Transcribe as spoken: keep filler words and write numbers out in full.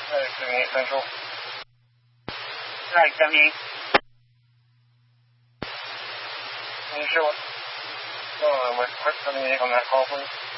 Right, seventy-eight Central. Right, seventy-eight. Can you show us uh, with quick seventy-eight on that call, please?